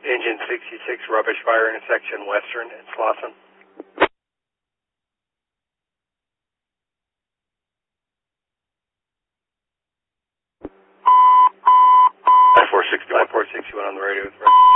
Engine 66, rubbish fire intersection western at Slauson. 461 on the radio with